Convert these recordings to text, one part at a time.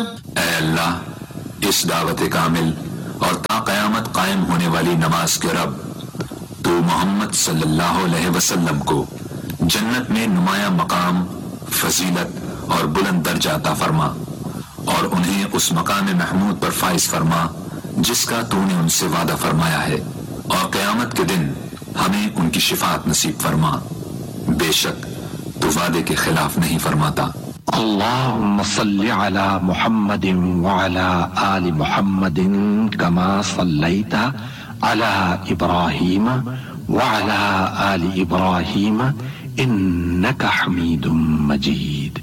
اے اللہ، اس دعوت کامل اور تا قیامت قائم ہونے والی نماز کے رب، تو محمد صلی اللہ علیہ وسلم کو جنت میں نمایاں مقام، فضیلت اور بلند درجہ عطا فرما، اور انہیں اس مقام محمود پر فائز فرما جس کا تو نے ان سے وعدہ فرمایا ہے، اور قیامت کے دن ہمیں ان کی شفاعت نصیب فرما، بے شک تو وعدے کے خلاف نہیں فرماتا۔ اللهم صل على محمد وعلى آل محمد كما صليت على إبراهيم وعلى آل إبراهيم إنك حميد مجيد۔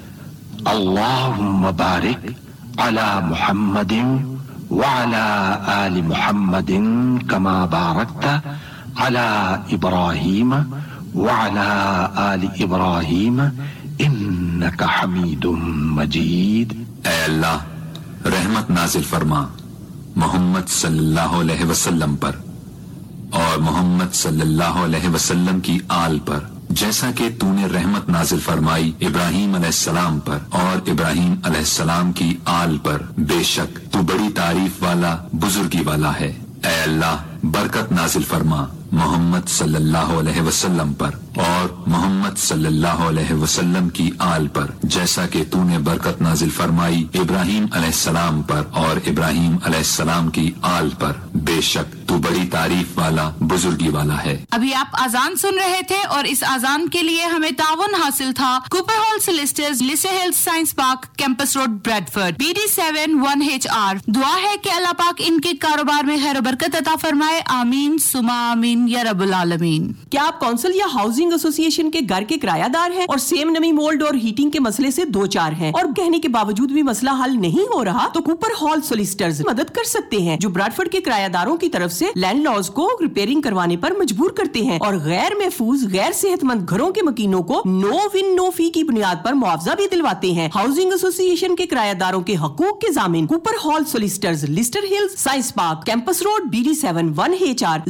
اللهم بارك على محمد وعلى آل محمد كما باركت على إبراهيم وعلى آل إبراهيم انک حمید مجید۔ اے اللہ، رحمت نازل فرما محمد صلی اللہ علیہ وسلم پر اور محمد صلی اللہ علیہ وسلم کی آل پر، جیسا کہ تو نے رحمت نازل فرمائی ابراہیم علیہ السلام پر اور ابراہیم علیہ السلام کی آل پر، بے شک تو بڑی تعریف والا، بزرگی والا ہے۔ اے اللہ، برکت نازل فرما محمد صلی اللہ علیہ وسلم پر اور محمد صلی اللہ علیہ وسلم کی آل پر، جیسا کہ تو نے برکت نازل فرمائی ابراہیم علیہ السلام پر اور ابراہیم علیہ السلام کی آل پر، بے شک تو بڑی تعریف والا، بزرگی والا ہے۔ ابھی آپ آذان سن رہے تھے اور اس آذان کے لیے ہمیں تعاون حاصل تھا Cooper hall سولسٹرز، لیسے health science park, campus road, Bradford, BD7-1HR۔ دعا ہے کہ اللہ پاک ان کے کاروبار میں خیر و برکت عطا فرمائے، آمین ثم آمین یا رب العالمین۔ کیا آپ کونسل یا ہاؤسنگ ایسوسی ایشن کے گھر کے کرایہ دار ہیں اور سیم نمی، مولڈ اور ہیٹنگ کے مسئلے سے دو چار ہیں اور کہنے کے باوجود بھی مسئلہ حل نہیں ہو رہا؟ تو کوپر ہال سولسٹرز مدد کر سکتے ہیں، جو براڈفورڈ کے کرایہ داروں کی طرف سے لینڈ لارڈز کو ریپیئرنگ کروانے پر مجبور کرتے ہیں اور غیر محفوظ، غیر صحت مند گھروں کے مکینوں کو نو ون نو فی کی بنیاد پر معاوضہ بھی دلواتے ہیں۔ ہاؤسنگ ایسوسی ایشن کے کرایہ داروں کے حقوق کے ضامن Cooper hall سولسٹرز، Leicester Hills science park, campus road, BD7-1HR،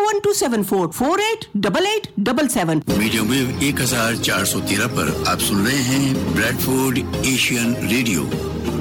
01274488877۔ Medium view 1413 پر آپ سن رہے ہیں بریڈفورڈ ایشین ریڈیو۔